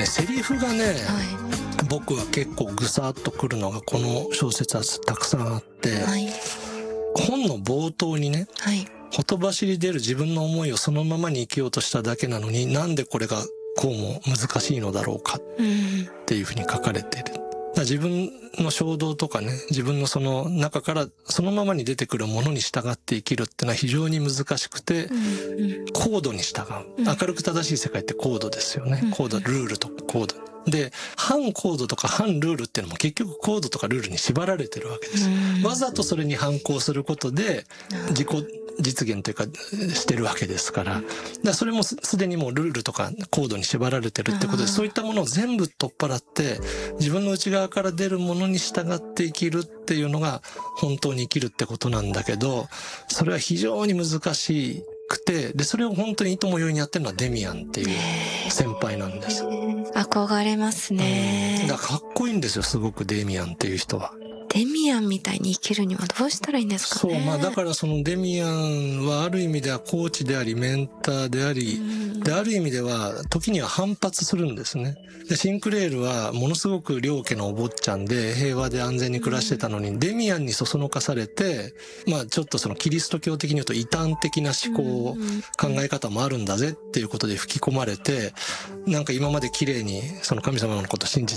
ね、セリフがね、僕は結構ぐさっとくるのがこの小説はたくさんあって、本の冒頭にね、ほとばしり出る自分の思いをそのままに生きようとしただけなのに、なんでこれがこうも難しいのだろうかっていうふうに書かれている。自分の衝動とかね、自分のその中からそのままに出てくるものに従って生きるっていうのは非常に難しくて、コードに従う。明るく正しい世界ってコードですよね。コード、ルールとコード。で、反コードとか反ルールっていうのも結局コードとかルールに縛られてるわけです。わざとそれに反抗することで自己実現というかしてるわけですから、それもすでにもうルールとかコードに縛られてるってことで、そういったものを全部取っ払って自分の内側から出るものに従って生きるっていうのが本当に生きるってことなんだけど、それは非常に難しくて、でそれを本当にいともよいにやってるのはデミアンっていう先輩なんです。 憧れますね。 だからかっこいいんですよ、すごくデミアンっていう人は。 デミアンみたいに生きるにはどうしたらいいんですかね。 そう、だからそのデミアンはある意味ではコーチでありメンターであり、である意味では時には反発するんですね。でシンクレールはものすごく両家のお坊ちゃんで平和で安全に暮らしてたのに、デミアンにそそのかされて、ちょっとそのキリスト教的に言うと異端的な思考、考え方もあるんだぜっていうことで吹き込まれて、なんか今まで綺麗にその神様のことを信じ